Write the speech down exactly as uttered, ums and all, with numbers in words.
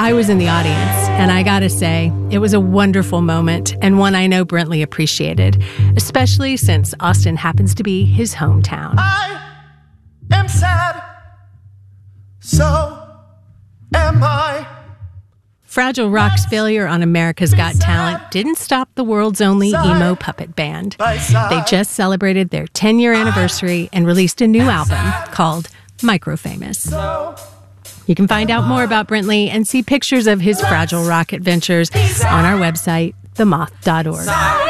I was in the audience, and I gotta say, it was a wonderful moment and one I know Brentley appreciated, especially since Austin happens to be his hometown. I am sad, so am I. Fragile Rock's failure on America's Got Talent didn't stop the world's only emo puppet band. They just celebrated their ten-year anniversary and released a new album called Microfamous. You can find out more about Brentley and see pictures of his Fragile Rock adventures on our website, the moth dot org.